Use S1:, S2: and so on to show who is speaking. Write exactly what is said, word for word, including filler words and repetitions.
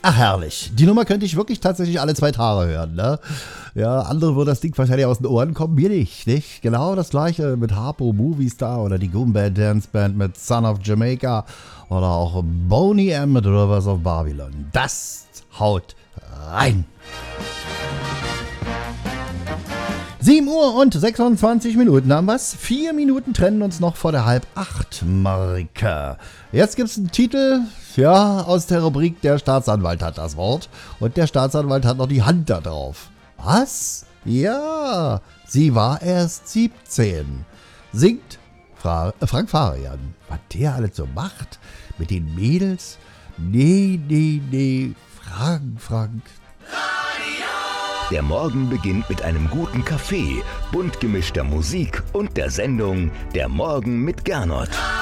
S1: Ach, herrlich. Die Nummer könnte ich wirklich tatsächlich alle zwei Tage hören, ne? Ja, andere würden das Ding wahrscheinlich aus den Ohren kommen, mir nicht, nicht? Genau das gleiche mit Harpo Movie Star oder die Goombah Dance Band mit Son of Jamaica oder auch Boney M mit Rivers of Babylon. Das haut rein. sieben Uhr und sechsundzwanzig Minuten haben wir's. Vier Minuten trennen uns noch vor der halb acht Marke. Jetzt gibt's einen Titel, ja, aus der Rubrik Der Staatsanwalt hat das Wort. Und der Staatsanwalt hat noch die Hand da drauf. Was? Ja, sie war erst siebzehn. Singt Fra- äh, Frank Farian. Was der alles so macht mit den Mädels? Nee, nee, nee. Frank, Frank.
S2: Der Morgen beginnt mit einem guten Kaffee, bunt gemischter Musik und der Sendung Der Morgen mit Gernot.